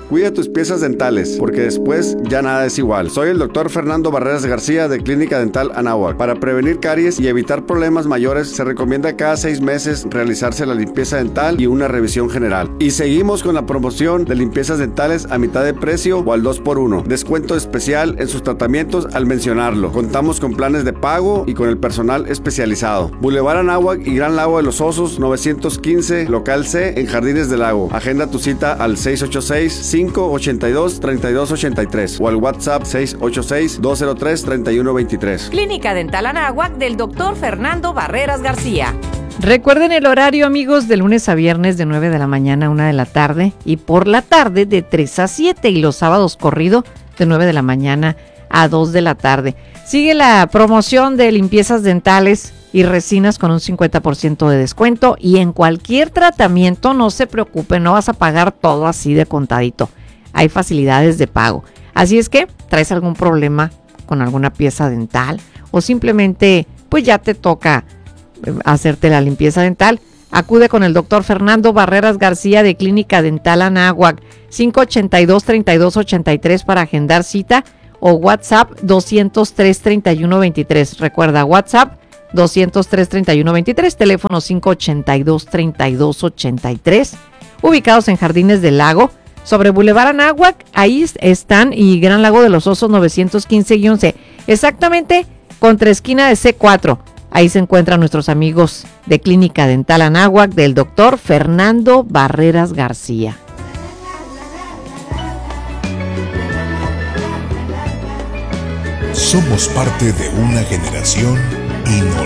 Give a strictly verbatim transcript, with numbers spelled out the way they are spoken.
Cuida tus piezas dentales, porque después ya nada es igual. Soy el doctor Fernando Barreras García de Clínica Dental Anáhuac. Para prevenir caries y evitar problemas mayores, se recomienda cada seis meses realizarse la limpieza dental y una revisión general. Y seguimos con la promoción de limpiezas dentales a mitad de precio o al dos por uno. Descuento especial en sus tratamientos al mencionarlo. Contamos con planes de pago y con el personal especializado. Boulevard Anáhuac y Gran Lago de los Osos novecientos quince, local C, en Jardines del Lago. Agenda tu cita al seis ocho seis, cinco ocho dos, tres dos ocho tres o al WhatsApp seis ocho seis, dos cero tres, tres uno dos tres. Clínica Dental Anáhuac del doctor Fernando Barreras García. Recuerden el horario, amigos, de lunes a viernes de nueve de la mañana a una de la tarde y por la tarde de tres a siete y los sábados corrido de nueve de la mañana a dos de la tarde. Sigue la promoción de limpiezas dentales y resinas con un cincuenta por ciento de descuento y en cualquier tratamiento no se preocupe, no vas a pagar todo así de contadito. Hay facilidades de pago. Así es que, ¿traes algún problema con alguna pieza dental? O simplemente, pues ya te toca hacerte la limpieza dental. Acude con el doctor Fernando Barreras García de Clínica Dental Anáhuac, cinco ocho dos, tres dos ocho tres para agendar cita o WhatsApp doscientos tres, treinta y uno veintitrés. Recuerda, WhatsApp doscientos tres, treinta y uno veintitrés, teléfono cinco ocho dos, treinta y dos ochenta y tres, ubicados en Jardines del Lago, sobre Boulevard Anáhuac, ahí están, y Gran Lago de los Osos novecientos quince guión C, exactamente contra esquina de C cuatro. Ahí se encuentran nuestros amigos de Clínica Dental Anáhuac del doctor Fernando Barreras García. Somos parte de una generación inolvidable.